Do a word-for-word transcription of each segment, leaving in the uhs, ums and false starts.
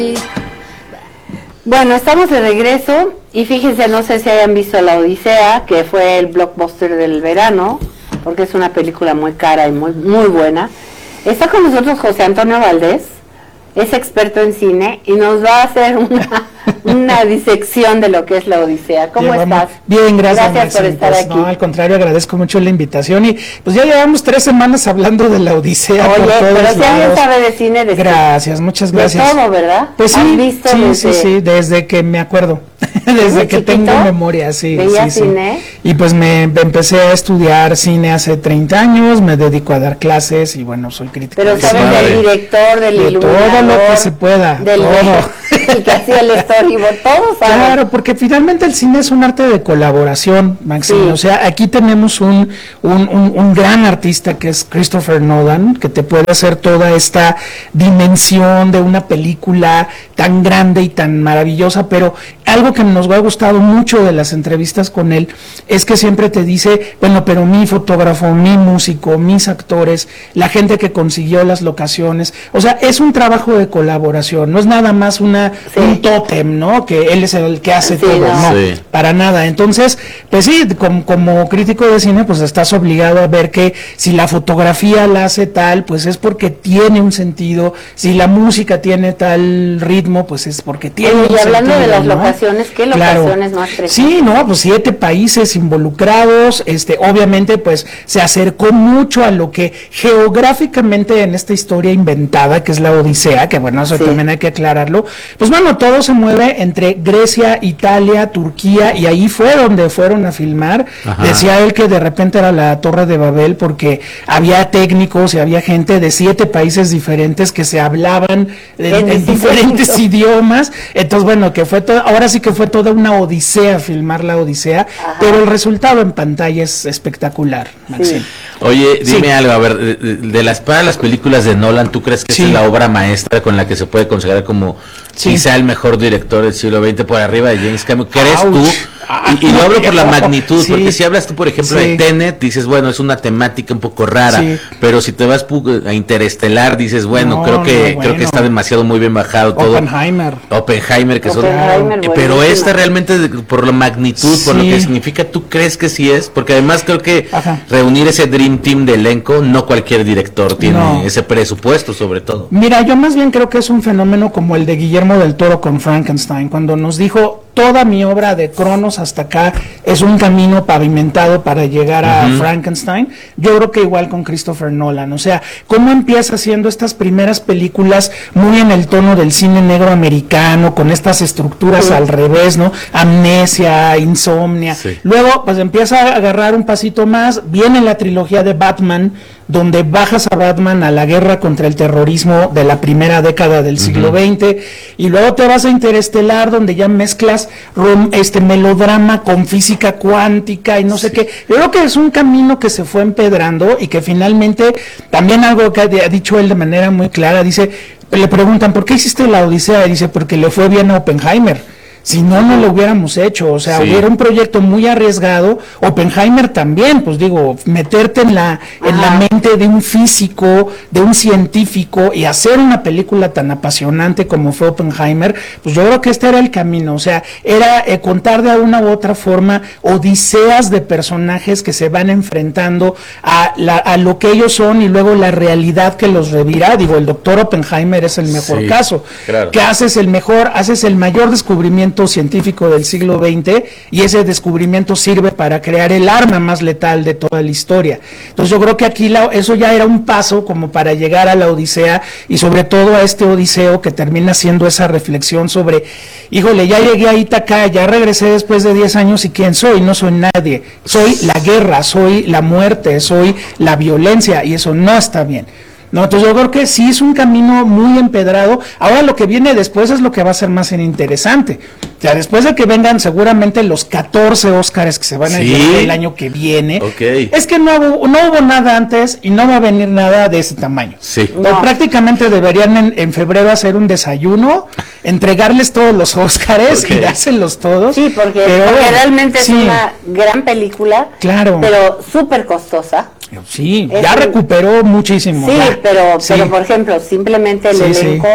Bueno, estamos de regreso y fíjense, no sé si hayan visto La Odisea, que fue el blockbuster del verano, porque es una película muy cara y muy muy buena. Está con nosotros José Antonio Valdés, es experto en cine y nos va a hacer una, una disección de lo que es La Odisea. ¿Cómo Llevamos, estás? Bien, gracias. Gracias por estar pues, aquí. No, al contrario, agradezco mucho la invitación y pues ya llevamos tres semanas hablando de La Odisea. Oye, por todos pero si alguien lados. sabe de cine, de Gracias, muchas gracias. De todo, ¿verdad? Pues sí, ¿Has visto sí, desde... sí, sí, desde que me acuerdo. Desde que chiquito? tengo memoria, sí. ¿Veías sí, cine? Sí. Y pues me empecé a estudiar cine hace treinta años, me dedico a dar clases y bueno, soy crítico. Pero de sabes cine. del director, del de iluminador, todo lo que se pueda, del todo. el que hacía el storyboard, todo, ¿sabes? Claro, porque finalmente el cine es un arte de colaboración, Maxine. Sí. O sea, aquí tenemos un, un, un, un gran artista que es Christopher Nolan, que te puede hacer toda esta dimensión de una película tan grande y tan maravillosa, pero algo que nos ha gustado mucho de las entrevistas con él es que siempre te dice, bueno, pero mi fotógrafo, mi músico, mis actores, la gente que consiguió las locaciones, o sea, es un trabajo de colaboración, no es nada más una Sí. un tótem, ¿no? Que él es el que hace Sí, todo, no. no, Sí. para nada. Entonces, pues sí, como, como crítico de cine, pues estás obligado a ver que si la fotografía la hace tal, pues es porque tiene un sentido, si la música tiene tal ritmo, pues es porque tiene Oye, un y hablando sentido, de las ¿no? locaciones, ¿qué Claro. locaciones más preciosas? Sí, no, pues siete países involucrados, este, obviamente, pues se acercó mucho a lo que geográficamente en esta historia inventada, que es la Odisea, que bueno, eso Sí. también hay que aclararlo, pues bueno, todo se mueve entre Grecia, Italia, Turquía, y ahí fue donde fueron a filmar. Ajá. Decía él que de repente era la Torre de Babel porque había técnicos y había gente de siete países diferentes que se hablaban en, En en diferentes idiomas. Entonces, bueno, que fue todo, ahora sí que fue toda una odisea filmar la Odisea, Ajá. pero el resultado en pantalla es espectacular, Maxine. Oye, dime Sí. algo, a ver, de, de- de las para las películas de Nolan, ¿tú crees que Sí. esa es la obra maestra con la que se puede considerar como Sí. quizá el mejor director del siglo veinte por arriba de James Cameron? ¿Crees Ouch. tú? Ah, Y, y lo hablo por la magnitud, sí. porque si hablas tú, por ejemplo, Sí. de Tenet, dices, bueno, es una temática un poco rara, Sí. pero si te vas pu- a Interestelar, dices, bueno, No, creo que no, creo bueno. que está demasiado muy bien bajado todo. Oppenheimer. Oppenheimer, que son... Oppenheimer, Eh, pero buenísima. esta realmente, de- por la magnitud, por lo Sí. que significa, ¿tú crees que sí es? Porque además creo que Ajá. reunir ese Dream Team de elenco, no cualquier director tiene No. ese presupuesto, sobre todo. Mira, yo más bien creo que es un fenómeno como el de Guillermo del Toro con Frankenstein, cuando nos dijo, toda mi obra de Cronos hasta acá es un camino pavimentado para llegar a Ujú. Frankenstein. Yo creo que igual con Christopher Nolan, o sea, cómo empieza haciendo estas primeras películas muy en el tono del cine negro americano, con estas estructuras Sí. al revés, ¿no? Amnesia, insomnia. Sí. Luego, pues empieza a agarrar un pasito más, viene la trilogía de Batman, donde bajas a Batman a la guerra contra el terrorismo de la primera década del siglo Ujú. veinte, y luego te vas a Interestelar, donde ya mezclas rom- este melodrama con física cuántica y no sé qué. Yo creo que es un camino que se fue empedrando y que finalmente, también algo que ha, ha dicho él de manera muy clara, dice, le preguntan, ¿por qué hiciste la Odisea? Y dice, porque le fue bien a Oppenheimer. Si no, no lo hubiéramos hecho, o sea, Sí. hubiera un proyecto muy arriesgado. Oppenheimer también, pues digo, meterte en la, en la Ajá. mente de un físico, de un científico y hacer una película tan apasionante como fue Oppenheimer, pues yo creo que este era el camino, o sea, era eh, contar de una u otra forma odiseas de personajes que se van enfrentando a, la, a lo que ellos son y luego la realidad que los revira. Digo, el doctor Oppenheimer es el mejor Sí, caso, claro. que haces el mejor, haces el mayor descubrimiento científico del siglo veinte y ese descubrimiento sirve para crear el arma más letal de toda la historia. Entonces yo creo que aquí la, eso ya era un paso como para llegar a la Odisea y sobre todo a este Odiseo que termina siendo esa reflexión sobre, híjole, ya llegué a Ítaca, ya regresé después de diez años y ¿quién soy? No soy nadie, soy la guerra, soy la muerte, soy la violencia y eso no está bien. No, entonces yo creo que sí es un camino muy empedrado. Ahora lo que viene después es lo que va a ser más interesante. O sea, después de que vengan seguramente los catorce Óscares que se van a Sí. llevar el año que viene, Ok. es que no hubo, no hubo nada antes y no va a venir nada de ese tamaño. Sí. Entonces, No. prácticamente deberían en, en febrero hacer un desayuno, entregarles todos los Óscares Ok. y dárselos todos. Sí, porque, Pero, porque realmente sí, es una gran película, Claro. pero súper costosa. Sí, Es ya un- recuperó muchísimo. Sí, ya. pero, Sí. pero por ejemplo, simplemente el Sí, sí. elenco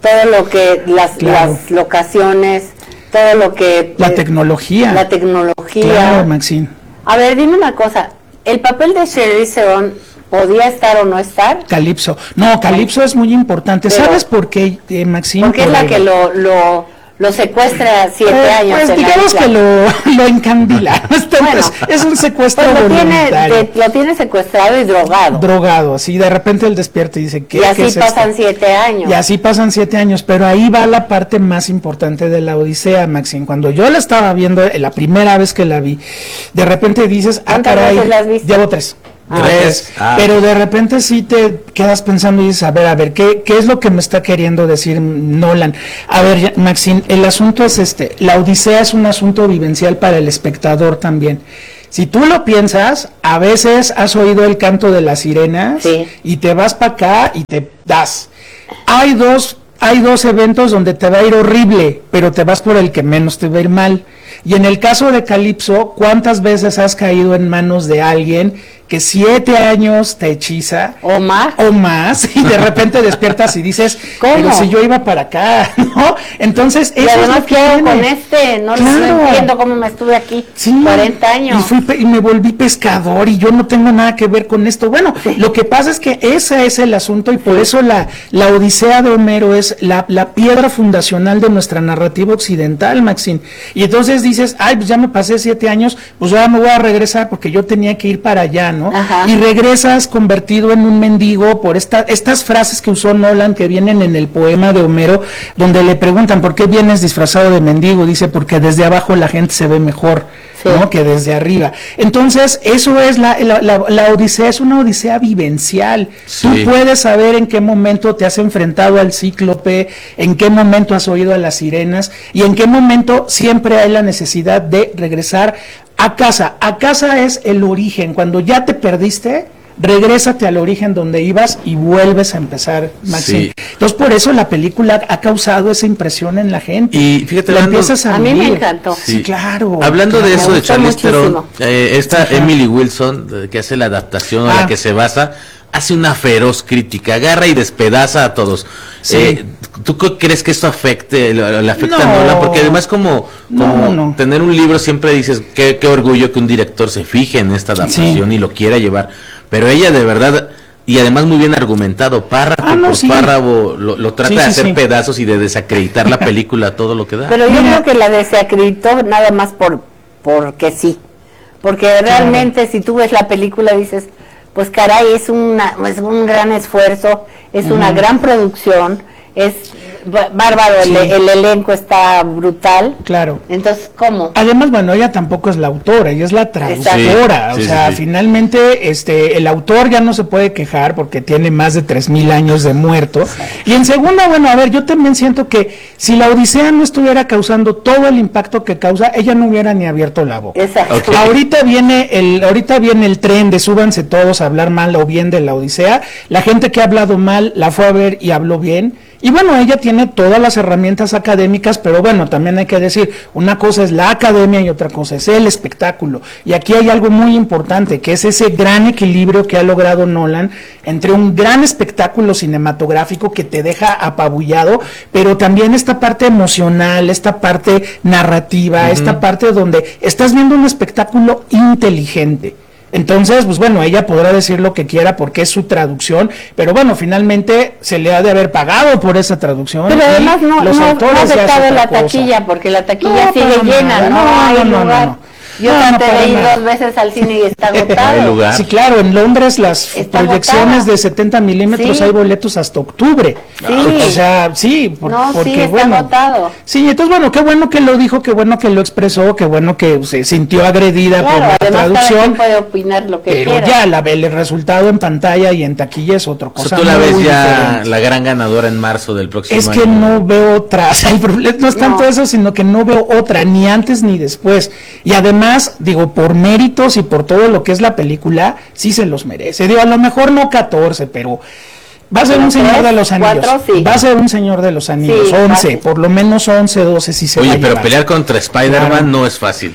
todo lo que, las, Claro. las locaciones, todo lo que... La eh, tecnología. La tecnología. Claro, Maxine. A ver, dime una cosa, ¿el papel de Charlize Theron podía estar o no estar? Calipso. No, Calipso es muy importante. Pero- ¿Sabes por qué, eh, Maxine? Porque es Por la el- que lo, lo, lo secuestra siete Eh, años Pues en la digamos isla. que lo, lo encandila. Este, Bueno, pues, es un secuestro Pues lo tiene, voluntario. de- lo tiene secuestrado y drogado. Drogado, así de repente él despierta y dice, ¿qué, y así ¿qué es pasan esto? siete años. Y así pasan siete años, pero ahí va la parte más importante de la Odisea, Maxine. Cuando yo la estaba viendo, eh, la primera vez que la vi, de repente dices, ah, ¿Cuántas caray, veces la has visto? llevo tres. Ah. Tres. Ah. Pero de repente sí te quedas pensando y dices, a ver, a ver, ¿qué, qué es lo que me está queriendo decir Nolan? A ver, ya, Maxine, el asunto es este, la Odisea es un asunto vivencial para el espectador también. Si tú lo piensas, a veces has oído el canto de las sirenas Sí. y te vas para acá y te das. Hay dos, hay dos eventos donde te va a ir horrible, pero te vas por el que menos te va a ir mal. Y en el caso de Calipso, ¿cuántas veces has caído en manos de alguien que siete años te hechiza? ¿O más? O más, y de repente despiertas y dices, ¿Cómo? pero si yo iba para acá, ¿no? Entonces, Y eso es además, lo que ¿qué hago tiene. con este? No, Claro. no entiendo cómo me estuve aquí Sí, cuarenta años. Y, fui pe- y me volví pescador y yo no tengo nada que ver con esto. Bueno, lo que pasa es que ese es el asunto y por eso la, la Odisea de Homero es la, la piedra fundacional de nuestra narrativa occidental, Maxine. Y entonces dices, ay, pues ya me pasé siete años, pues ahora me voy a regresar porque yo tenía que ir para allá, ¿no? Ajá. Y regresas convertido en un mendigo por esta, estas frases que usó Nolan que vienen en el poema de Homero, donde le preguntan, ¿por qué vienes disfrazado de mendigo? Dice, porque desde abajo la gente se ve mejor. Sí. ¿No? Que desde arriba. Entonces, eso es la, la, la, la Odisea, es una Odisea vivencial. Sí. Tú puedes saber en qué momento te has enfrentado al cíclope, en qué momento has oído a las sirenas y en qué momento siempre hay la necesidad de regresar a casa. A casa es el origen. Cuando ya te perdiste, regrésate al origen donde ibas y vuelves a empezar, Maxine. Sí. Entonces, por eso la película ha causado esa impresión en la gente. Y fíjate, la hablando- empiezas a A mí me vivir. encantó. Sí, claro. Hablando de claro. eso Me de gustó Charlize Theron, muchísimo. eh, esta Ajá. Emily Wilson, eh, que hace la adaptación a Ah. la que se basa, hace una feroz crítica, agarra y despedaza a todos. Sí. Eh, ¿Tú qué crees que esto afecte, le, le afecta No. a Nolan? Porque además como, No, como no. tener un libro siempre dices, qué, qué orgullo que un director se fije en esta adaptación Sí. y lo quiera llevar. Pero ella de verdad, y además muy bien argumentado, párrafo Ah, no, por sí. párrafo, lo, lo trata Sí, de sí, hacer sí. pedazos y de desacreditar la película, todo lo que da. Pero yo Mira. creo que la desacreditó nada más por porque sí. Porque realmente si tú ves la película dices, pues caray, es una es un gran esfuerzo, es una gran producción, es b- bárbaro, el, Sí. el elenco está brutal. Claro. Entonces, ¿cómo? Además, bueno, ella tampoco es la autora, ella es la traductora. Sí, o sí, sea, sí, sí. finalmente, este, el autor ya no se puede quejar porque tiene más de tres mil años de muerto. Y en segunda, bueno, a ver, yo también siento que si la Odisea no estuviera causando todo el impacto que causa, ella no hubiera ni abierto la boca. Exacto. Ok. Ahorita viene el, ahorita viene el tren de súbanse todos a hablar mal o bien de la Odisea. La gente que ha hablado mal la fue a ver y habló bien. Y bueno, ella tiene todas las herramientas académicas, pero bueno, también hay que decir, una cosa es la academia y otra cosa es el espectáculo. Y aquí hay algo muy importante, que es ese gran equilibrio que ha logrado Nolan entre un gran espectáculo cinematográfico que te deja apabullado, pero también esta parte emocional, esta parte narrativa, esta parte donde estás viendo un espectáculo inteligente. Entonces, pues bueno, ella podrá decir lo que quiera porque es su traducción, pero bueno, finalmente se le ha de haber pagado por esa traducción. Pero y además no, los no, no autores ha ya es afectado otra la cosa. taquilla, porque la taquilla No, sigue para llena, nada, no, no, hay no, no, lugar. no, no. Yo No, no, traté para de ir nada. dos veces al cine y está No hay agotado. lugar. Sí, claro, en Londres las Está proyecciones agotada. de setenta milímetros Sí. hay boletos hasta octubre. Sí. O sea, sí, por- No, sí, porque está bueno. agotado. Sí, entonces bueno, qué bueno que lo dijo, qué bueno que lo expresó, qué bueno que se sintió agredida por Claro, la además cada quien traducción. puede opinar lo que Pero quiera. ya la, el resultado en pantalla y en taquilla es otra O cosa. sea, tú la muy ves ya diferente. la gran ganadora en marzo del próximo Es año. que no veo otra, o sea, el problema no es tanto No. eso, sino que no veo otra, ni antes ni después. Y además, digo, por méritos y por todo lo que es la película, sí se los merece. Digo, a lo mejor no catorce, pero va a ser Pero un señor tres, de los anillos. cuatro, sí. Va a ser un señor de los anillos, Sí, once, fácil. por lo menos once, doce si se va Oye, a pero llevar. pelear contra Spider-Man Claro. no es fácil.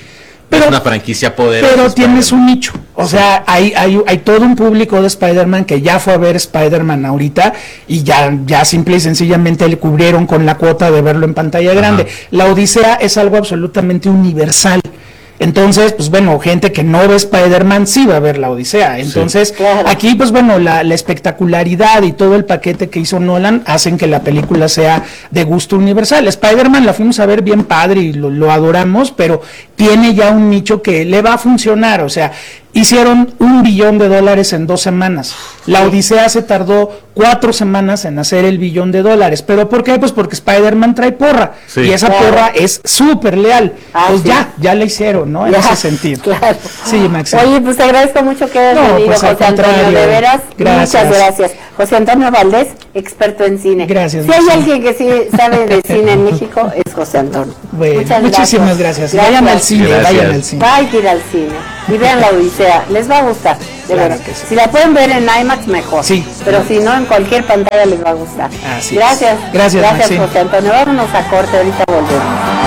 Pero, es una franquicia poderosa. Pero tienes Spider-Man. un nicho. O sea, hay, hay, hay todo un público de Spider-Man que ya fue a ver Spider-Man ahorita y ya, ya simple y sencillamente le cubrieron con la cuota de verlo en pantalla grande. Ajá. La Odisea es algo absolutamente universal. Entonces, pues bueno, gente que no ve Spider-Man sí va a ver la Odisea. Entonces, sí, claro. Aquí, pues bueno, la, la espectacularidad y todo el paquete que hizo Nolan hacen que la película sea de gusto universal. Spider-Man la fuimos a ver bien padre y lo, lo adoramos, pero tiene ya un nicho que le va a funcionar. O sea, hicieron un billón de dólares en dos semanas. La Odisea se tardó cuatro semanas en hacer el billón de dólares. ¿Pero por qué? Pues porque Spider-Man trae porra. Sí. Y esa claro. porra es súper leal. Ah, pues sí. ya, ya la hicieron, ¿no? En ya, ese sentido. Claro. Sí, Maxi. Oye, pues te agradezco mucho que hayas no, venido, pues, José Antonio. De veras, gracias. Muchas gracias. José Antonio Valdés, experto en cine. Gracias. Si hay alguien que sí sabe de cine en México, es José Antonio. Bueno, muchas muchísimas gracias. gracias. Vayan al cine, gracias. vayan al cine. Vayan a ir al cine y vean la Odisea. Les va a gustar, de claro verdad. Sí. Si la pueden ver en IMAX, mejor. Sí. Pero si no, en cualquier pantalla les va a gustar. Así gracias. Es. Gracias, Gracias, Maxi. José Antonio. Vámonos a corte, ahorita volvemos.